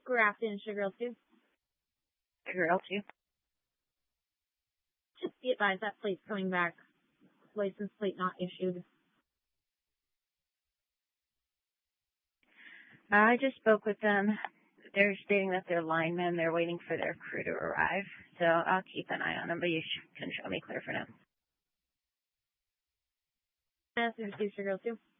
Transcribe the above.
Grafton, Sugar 2. Sugar L2. Just be advised that plate's coming back. License plate not issued. I just spoke with them. They're stating that they're linemen. They're waiting for their crew to arrive. So I'll keep an eye on them, but you can show me clear for now. Message to Sugar 2.